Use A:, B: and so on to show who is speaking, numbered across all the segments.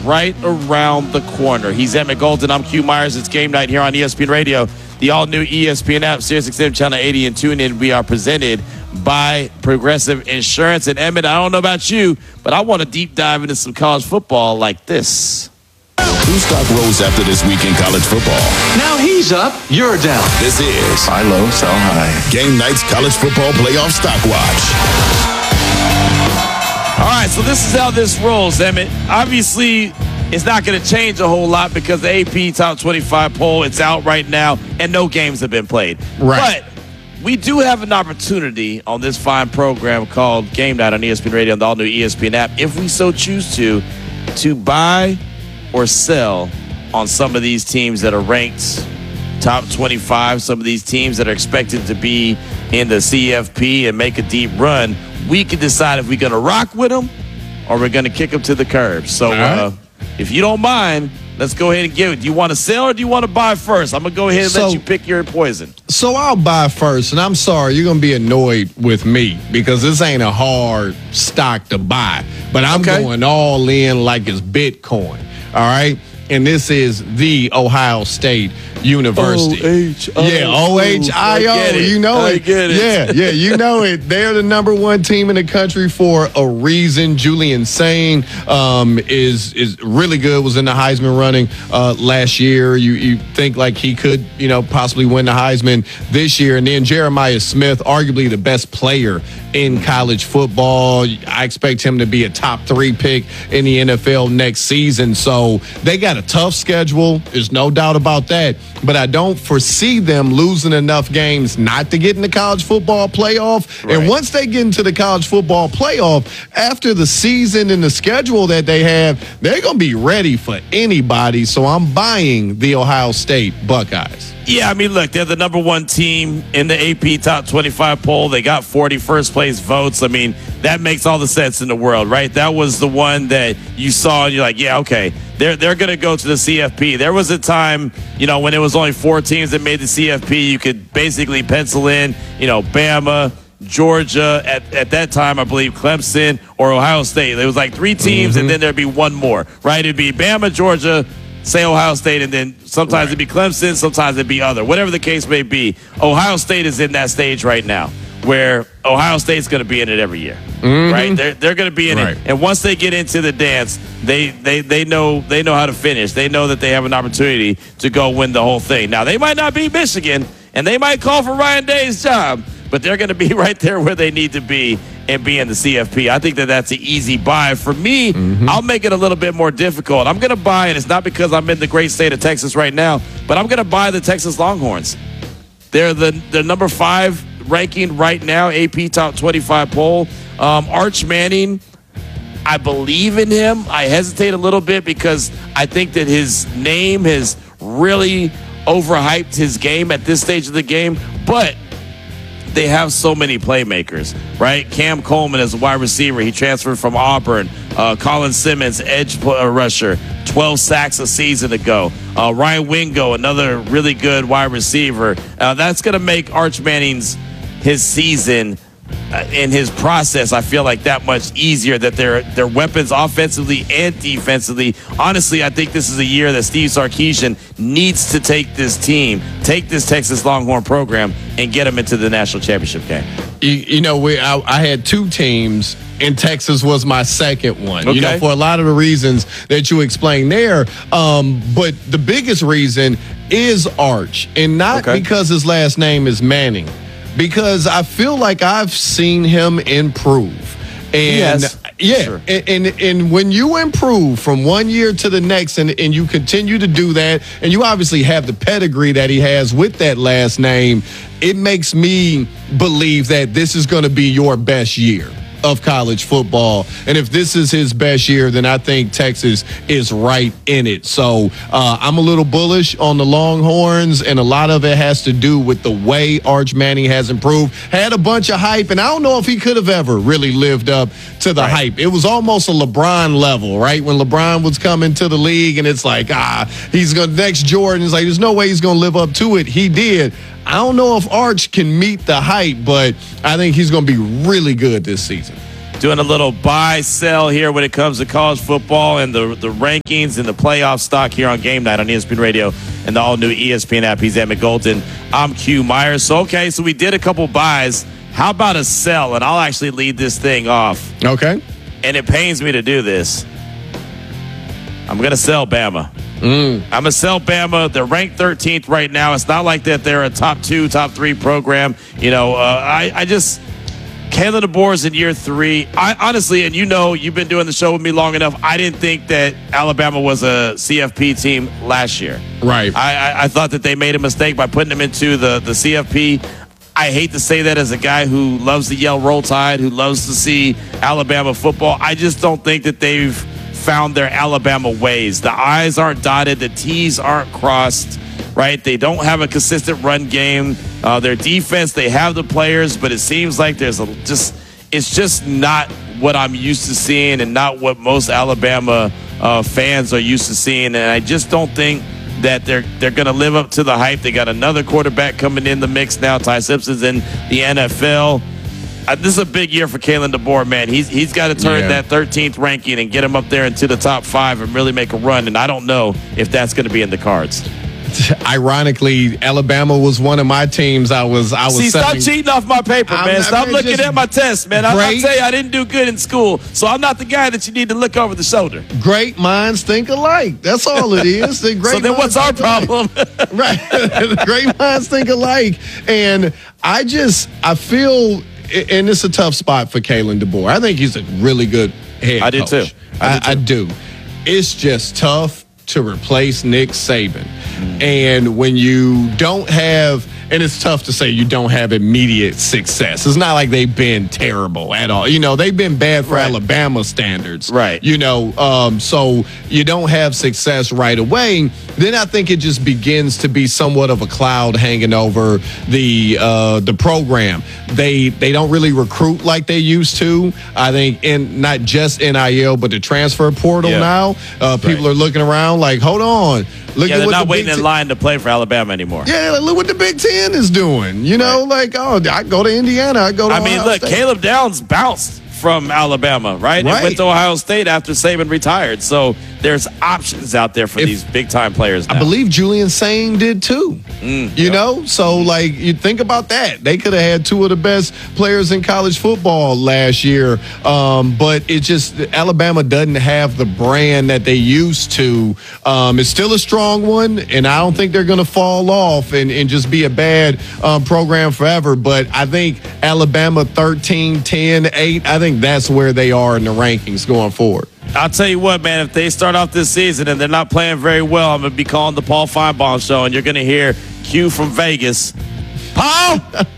A: right around the corner. He's Emmett Golden. I'm Q Myers. It's game night here on ESPN Radio, the all-new ESPN app, SiriusXM Channel 80, and TuneIn. We are presented by Progressive Insurance. And Emmett, I don't know about you, but I want to deep dive into some college football like this.
B: Whose stock rose after this week in college football?
C: Now he's up, you're down.
B: This is
D: Buy low, sell high.
B: Game Night's College Football Playoff Stock Watch.
A: All right, so this is how this rolls, Emmett. Obviously, it's not going to change a whole lot because the AP Top 25 poll, it's out right now, and no games have been played.
E: Right.
A: But we do have an opportunity on this fine program called Game Night on ESPN Radio and the all-new ESPN app, if we so choose to buy or sell on some of these teams that are ranked top 25, some of these teams that are expected to be in the CFP and make a deep run. We can decide if we're going to rock with them or we're going to kick them to the curb. So if you don't mind, let's go ahead and give it. Do you want to sell or do you want to buy first? I'm going to go ahead and let you pick your poison.
E: So I'll buy first, and I'm sorry, you're going to be annoyed with me because this ain't a hard stock to buy. But I'm going all in like it's Bitcoin, all right? And this is the Ohio State University. OHIO. You know it.
A: I get it.
E: Yeah, you know it. They're the number one team in the country for a reason. Julian Sain is really good, was in the Heisman running last year. You think like he could, possibly win the Heisman this year. And then Jeremiah Smith, arguably the best player in college football. I expect him to be a top 3 pick in the NFL next season. So they got a tough schedule. There's no doubt about that. But I don't foresee them losing enough games not to get in the college football playoff. Right. And once they get into the college football playoff, after the season and the schedule that they have, they're going to be ready for anybody. So I'm buying the Ohio State Buckeyes.
A: Yeah, I mean, look, they're the number one team in the AP Top 25 poll. They got 40 first-place votes. I mean, that makes all the sense in the world, right? That was the one that you saw, and you're like, yeah, okay, they're going to go to the CFP. There was a time, when it was only 4 teams that made the CFP, you could basically pencil in, Bama, Georgia, at that time, I believe Clemson or Ohio State. There was like 3 teams, and then there'd be one more, right? It'd be Bama, Georgia, say Ohio State, and then sometimes it'd be Clemson, sometimes it'd be other. Whatever the case may be, Ohio State is in that stage right now where Ohio State's going to be in it every year, right? They're going to be in it, and once they get into the dance, they know how to finish. They know that they have an opportunity to go win the whole thing. Now they might not beat Michigan, and they might call for Ryan Day's job, but they're going to be right there where they need to be and be in the CFP. I think that's an easy buy. For me, I'll make it a little bit more difficult. I'm going to buy, and it's not because I'm in the great state of Texas right now, but I'm going to buy the Texas Longhorns. They're the number 5 ranking right now, AP Top 25 poll. Arch Manning, I believe in him. I hesitate a little bit because I think that his name has really overhyped his game at this stage of the game, but they have so many playmakers, right? Cam Coleman as a wide receiver. He transferred from Auburn. Colin Simmons, edge rusher, 12 sacks a season ago. Ryan Wingo, another really good wide receiver. That's going to make Arch Manning's his season in his process, I feel like that much easier, that their weapons offensively and defensively. Honestly, I think this is a year that Steve Sarkisian needs to take this Texas Longhorn program and get them into the national championship game.
E: I had 2 teams, and Texas was my second one,
A: okay,
E: for a lot of the reasons that you explained there. But the biggest reason is Arch, and not because his last name is Manning, because I feel like I've seen him improve. And sure. And when you improve from one year to the next and you continue to do that, and you obviously have the pedigree that he has with that last name, it makes me believe that this is going to be your best year of college football. And if this is his best year, then I think Texas is right in it. So I'm a little bullish on the Longhorns, and a lot of it has to do with the way Arch Manning has improved. Had a bunch of hype, and I don't know if he could have ever really lived up to the hype. It was almost a LeBron level, right? When LeBron was coming to the league, and it's like, he's going next Jordan. It's like, there's no way he's going to live up to it. He did. I don't know if Arch can meet the hype, but I think he's going to be really good this season.
A: Doing a little buy, sell here when it comes to college football and the rankings and the playoff stock here on Game Night on ESPN Radio and the all-new ESPN app. He's Emmett Golden. I'm Q Myers. So we did a couple buys. How about a sell? And I'll actually lead this thing off.
E: Okay.
A: And it pains me to do this. I'm going to sell Bama. I'm going to sell Bama. They're ranked 13th right now. It's not like that they're a top 2, top 3 program. I just... Kalen DeBoer's in year 3. I honestly, and you've been doing the show with me long enough, I didn't think that Alabama was a CFP team last year.
E: Right.
A: I thought that they made a mistake by putting them into the CFP. I hate to say that as a guy who loves to yell Roll Tide, who loves to see Alabama football. I just don't think that they've found their Alabama ways. The I's aren't dotted. The T's aren't crossed. Right? They don't have a consistent run game. Their defense, they have the players, but it seems like it's just not what I'm used to seeing and not what most Alabama fans are used to seeing. And I just don't think that they're going to live up to the hype. They got another quarterback coming in the mix now. Ty Simpson's in the NFL. This is a big year for Kalen DeBoer, man. He's got to turn that 13th ranking and get him up there into the top 5 and really make a run. And I don't know if that's going to be in the cards.
E: Ironically, Alabama was one of my teams. I was.
A: See, stop cheating off my paper, man. Stop looking at my test, man. I'll tell you, I didn't do good in school, so I'm not the guy that you need to look over the shoulder.
E: Great minds think alike. That's all it is.
A: So then what's our problem?
E: Right. Great minds think alike. And I feel, and it's a tough spot for Kalen DeBoer. I think he's a really good head coach.
A: I do too.
E: I do. It's just tough to replace Nick Saban. And when you don't have, and it's tough to say you don't have immediate success. It's not like they've been terrible at all. They've been bad for Alabama standards.
A: Right.
E: So you don't have success right away. Then I think it just begins to be somewhat of a cloud hanging over the program. They don't really recruit like they used to. I think in not just NIL, but the transfer portal now. People are looking around like, hold on.
A: They're not waiting in line to play for Alabama anymore.
E: Yeah, look what the Big Ten is doing. I go to Indiana, I go to Ohio State.
A: Caleb Downs bounced from Alabama, right? And went to Ohio State after Saban retired. So there's options out there for these big-time players now.
E: I believe Julian Sain did too. So you think about that. They could have had 2 of the best players in college football last year. But it just, Alabama doesn't have the brand that they used to. It's still a strong one, and I don't think they're going to fall off and just be a bad program forever. But I think Alabama 13, 10, 8, I think that's where they are in the rankings going forward.
A: I'll tell you what, man, if they start off this season and they're not playing very well, I'm going to be calling the Paul Feinbaum show, and you're going to hear Q from Vegas. Paul,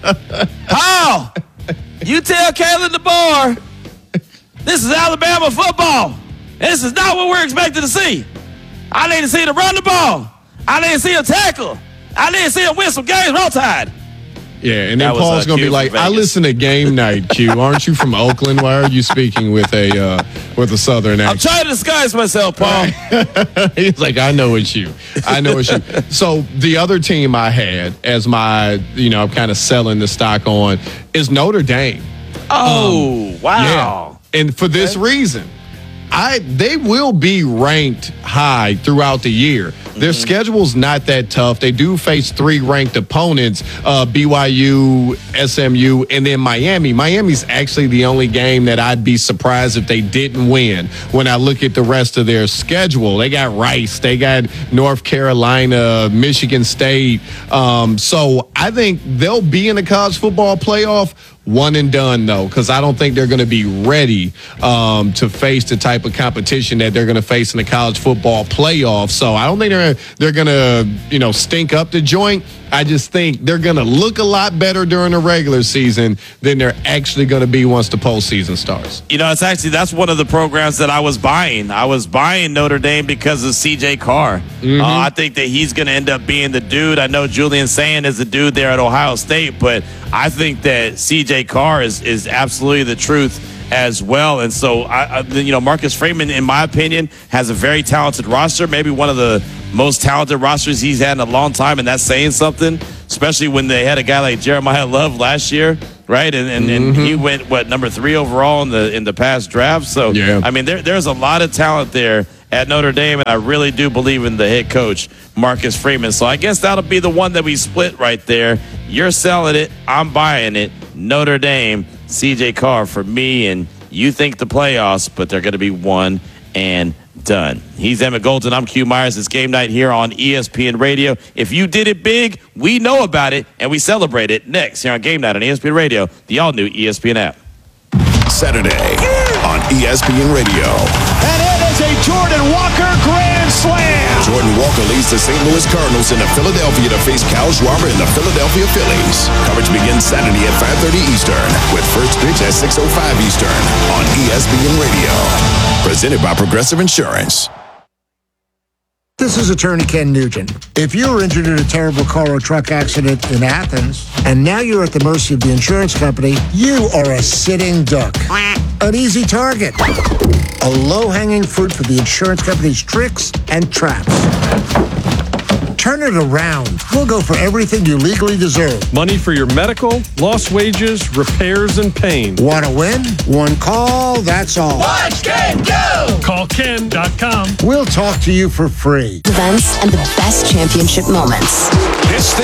A: you tell Kalen DeBoer this is Alabama football. This is not what we're expected to see. I need to see him run the ball. I need to see him tackle. I need to see him win some games. Roll Tide.
E: Yeah, and then Paul's going to be like, I listen to Game Night, Q. Aren't you from Oakland? Why are you speaking with a Southern accent?
A: I'm trying to disguise myself, Paul.
E: He's like, I know it's you. So the other team I had as my, I'm kind of selling the stock on is Notre Dame.
A: Oh, wow.
E: Yeah. And for this reason, they will be ranked high throughout the year. Their schedule's not that tough. They do face 3 ranked opponents, BYU, SMU, and then Miami. Miami's actually the only game that I'd be surprised if they didn't win when I look at the rest of their schedule. They got Rice. They got North Carolina, Michigan State. So I think they'll be in the college football playoff. One and done, though, because I don't think they're going to be ready to face the type of competition that they're going to face in the college football playoff. So I don't think they're going to, stink up the joint. I just think they're going to look a lot better during the regular season than they're actually going to be once the postseason starts.
A: That's one of the programs that I was buying. I was buying Notre Dame because of C.J. Carr. I think that he's going to end up being the dude. I know Julian Sain is the dude there at Ohio State, but I think that C.J. Carr is absolutely the truth as well. And so, Marcus Freeman, in my opinion, has a very talented roster, maybe one of the most talented rosters he's had in a long time, and that's saying something, especially when they had a guy like Jeremiah Love last year. right? And he went number 3 overall in the past draft. So
E: Yeah.
A: I mean, there's a lot of talent there at Notre Dame, and I really do believe in the head coach, Marcus Freeman. So I guess that'll be the one that we split right there. You're selling it, I'm buying it. Notre Dame, CJ Carr for me, and you think the playoffs, but they're going to be one and done. He's Emmett Golden. I'm Q Myers. It's game night here on ESPN Radio. If you did it big, we know about it, and we celebrate it next here on Game Night on ESPN Radio, the all-new ESPN app.
B: Saturday on ESPN Radio.
D: And it is a Jordan Walker grand slam.
B: Jordan Walker leads the St. Louis Cardinals into Philadelphia to face Kyle Schwarber and the Philadelphia Phillies. Coverage begins Saturday at 5:30 Eastern with first pitch at 6:05 Eastern on ESPN Radio. Presented by Progressive Insurance.
F: This is attorney Ken Nugent. If you were injured in a terrible car or truck accident in Athens, and now you're at the mercy of the insurance company, you are a sitting duck. An easy target. A low-hanging fruit for the insurance company's tricks and traps. Turn it around. We'll go for everything you legally deserve.
G: Money for your medical, lost wages, repairs, and pain.
F: Want to win? One call, that's all.
D: Watch Ken go.
G: Call Ken.com.
F: We'll talk to you for free.
H: Events and the best championship moments.
D: It's the